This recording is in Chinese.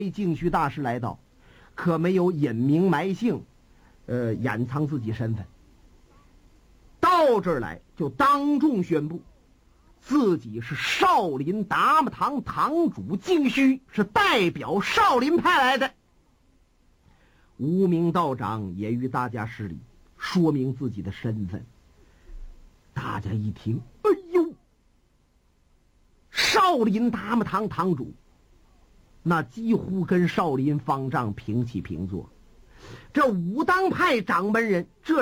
净虚大师来到，可没有隐名埋姓，掩藏自己身份。到这儿来就当众宣布，自己是少林达摩堂堂主净虚，是代表少林派来的。无名道长也与大家施礼，说明自己的身份。大家一听，哎呦，少林达摩堂堂主，那几乎跟少林方丈平起平坐。这武当派掌门人这